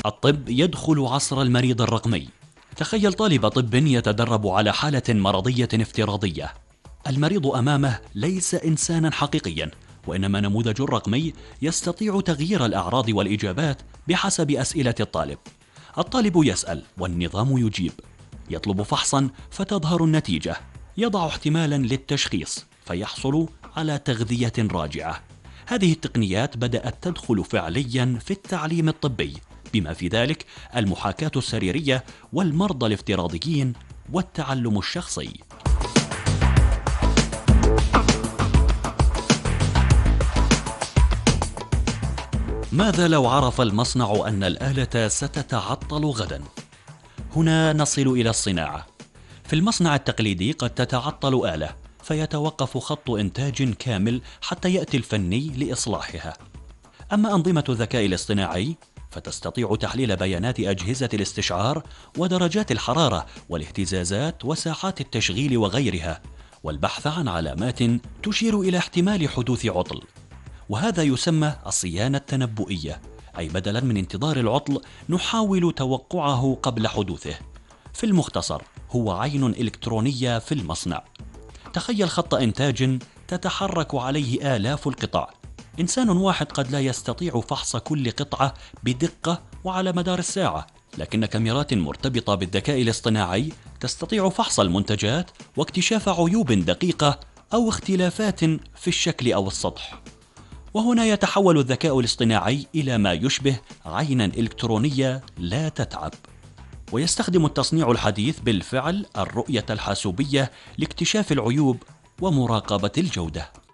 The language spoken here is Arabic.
الطب يدخل عصر المريض الرقمي. تخيل طالب طب يتدرب على حالة مرضية افتراضية. المريض أمامه ليس إنسانا حقيقيا، وإنما نموذج رقمي يستطيع تغيير الأعراض والإجابات بحسب أسئلة الطالب. الطالب يسأل والنظام يجيب، يطلب فحصا فتظهر النتيجة، يضع احتمالا للتشخيص فيحصل على تغذية راجعة. هذه التقنيات بدأت تدخل فعليا في التعليم الطبي، بما في ذلك المحاكاة السريرية والمرضى الافتراضيين والتعلم الشخصي. ماذا لو عرف المصنع أن الآلة ستتعطل غدا؟ هنا نصل إلى الصناعة. في المصنع التقليدي قد تتعطل آلة فيتوقف خط إنتاج كامل حتى يأتي الفني لإصلاحها. أما أنظمة الذكاء الاصطناعي فتستطيع تحليل بيانات أجهزة الاستشعار ودرجات الحرارة والاهتزازات وساعات التشغيل وغيرها، والبحث عن علامات تشير إلى احتمال حدوث عطل. وهذا يسمى الصيانة التنبؤية، أي بدلاً من انتظار العطل نحاول توقعه قبل حدوثه. في المختصر هو عين إلكترونية في المصنع. تخيل خط إنتاج تتحرك عليه آلاف القطع. إنسان واحد قد لا يستطيع فحص كل قطعة بدقة وعلى مدار الساعة، لكن كاميرات مرتبطة بالذكاء الاصطناعي تستطيع فحص المنتجات واكتشاف عيوب دقيقة أو اختلافات في الشكل أو السطح. وهنا يتحول الذكاء الاصطناعي إلى ما يشبه عينا إلكترونية لا تتعب. ويستخدم التصنيع الحديث بالفعل الرؤية الحاسوبية لاكتشاف العيوب ومراقبة الجودة.